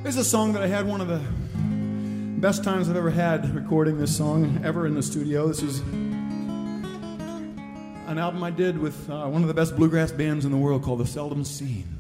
This is a song that I had one of the best times I've ever had recording this song ever in the studio. This is an album I did with one of the best bluegrass bands in the world called The Seldom Seen.